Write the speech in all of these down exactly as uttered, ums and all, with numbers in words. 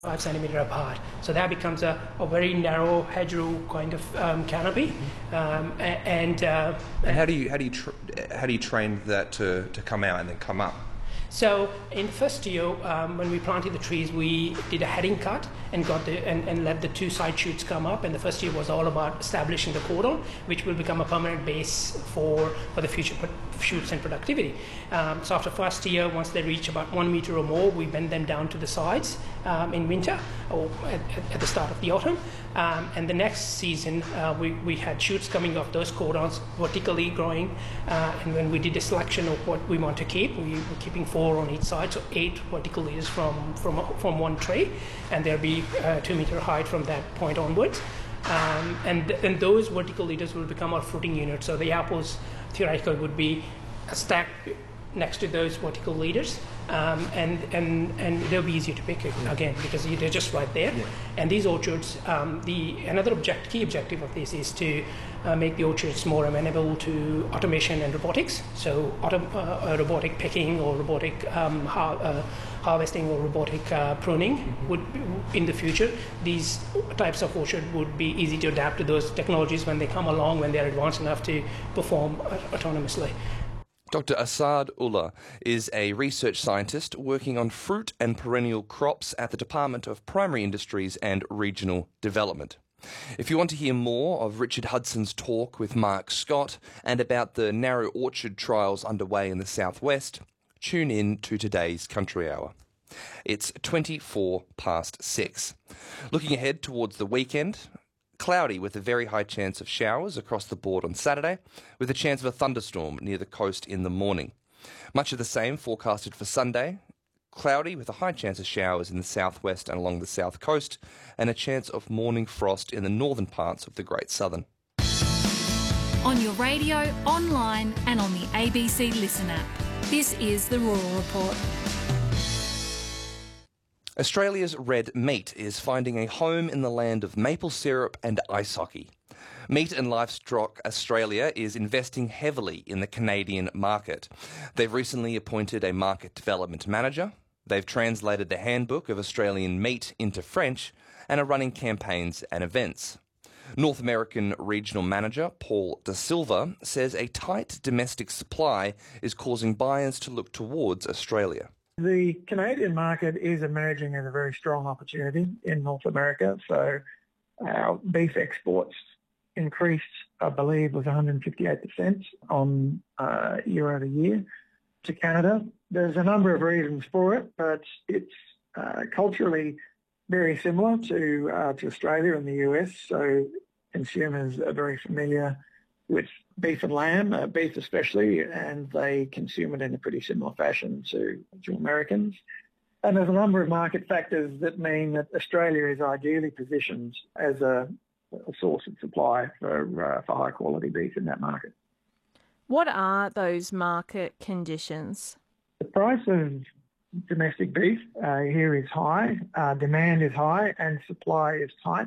five centimetre apart. So that becomes a, a very narrow hedgerow kind of um, canopy. Um, and uh, and how do you how do you tr- how do you train that to, to come out and then come up? So in the first year, um, when we planted the trees, we did a heading cut and got the and, and let the two side shoots come up. And the first year was all about establishing the cordon, which will become a permanent base for, for the future shoots and productivity. Um, so after first year, once they reach about one meter or more, we bend them down to the sides um, in winter or at, at the start of the autumn. Um, and the next season, uh, we, we had shoots coming off those cordons vertically growing. Uh, and when we did a selection of what we want to keep, we were keeping four on each side, so eight vertical leaders from, from, from one tray. And there'll be uh, two meter height from that point onwards. Um, and, th- and those vertical leaders will become our fruiting units. So the apples theoretically would be stacked next to those vertical leaders, um, and, and, and they'll be easier to pick yeah. again because they're just right there. Yeah. And these orchards, um, the another object, key objective of this is to uh, make the orchards more amenable to automation and robotics. So auto, uh, robotic picking or robotic um, ha- uh, harvesting or robotic uh, pruning mm-hmm. would be, in the future, these types of orchard would be easy to adapt to those technologies when they come along, when they're advanced enough to perform uh, autonomously. Doctor Asad Ullah is a research scientist working on fruit and perennial crops at the Department of Primary Industries and Regional Development. If you want to hear more of Richard Hudson's talk with Mark Scott and about the narrow orchard trials underway in the southwest, tune in to today's Country Hour. It's twenty-four past six. Looking ahead towards the weekend, cloudy with a very high chance of showers across the board on Saturday, with a chance of a thunderstorm near the coast in the morning. Much of the same forecasted for Sunday. Cloudy with a high chance of showers in the southwest and along the south coast, and a chance of morning frost in the northern parts of the Great Southern. On your radio, online and on the A B C Listen app. This is the Rural Report. Australia's red meat is finding a home in the land of maple syrup and ice hockey. Meat and Livestock Australia is investing heavily in the Canadian market. They've recently appointed a market development manager. They've translated the Handbook of Australian Meat into French and are running campaigns and events. North American Regional Manager Paul Da Silva says a tight domestic supply is causing buyers to look towards Australia. The Canadian market is emerging as a very strong opportunity in North America. So our beef exports increased, I believe, was one hundred fifty-eight percent on uh, year over year to Canada. There's a number of reasons for it, but it's uh, culturally very similar to uh, to Australia and the U S. So consumers are very familiar with beef and lamb, uh, beef especially, and they consume it in a pretty similar fashion to, to Americans. And there's a number of market factors that mean that Australia is ideally positioned as a, a source of supply for, uh, for high quality beef in that market. What are those market conditions? The price of domestic beef uh, here is high, uh, demand is high, and supply is tight.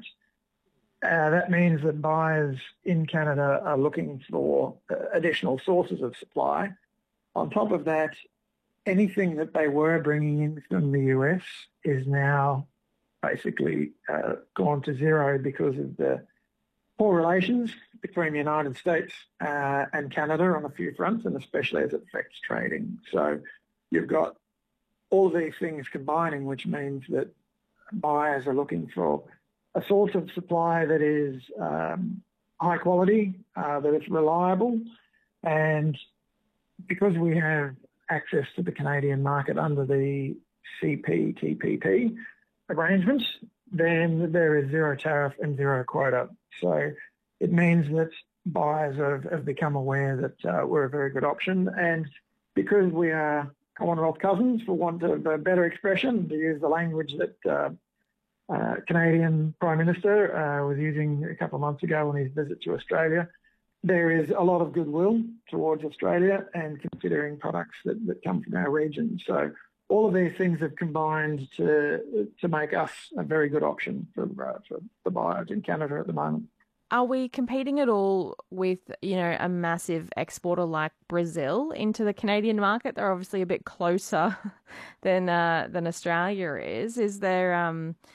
Uh, that means that buyers in Canada are looking for uh, additional sources of supply. On top of that, anything that they were bringing in from the U S is now basically uh, gone to zero because of the poor relations between the United States uh, and Canada on a few fronts, and especially as it affects trading. So you've got all of these things combining, which means that buyers are looking for a source of supply that is um, high quality, uh, that is reliable, and because we have access to the Canadian market under the C P T P P arrangements, then there is zero tariff and zero quota. So it means that buyers have, have become aware that uh, we're a very good option, and because we are Commonwealth cousins, for want of a better expression, to use the language that uh, Uh, Canadian Prime Minister uh, was using a couple of months ago on his visit to Australia. There is a lot of goodwill towards Australia and considering products that, that come from our region. So all of these things have combined to to make us a very good option for, uh, for the buyers in Canada at the moment. Are we competing at all with, you know, a massive exporter like Brazil into the Canadian market? They're obviously a bit closer than uh, than Australia is. Is there um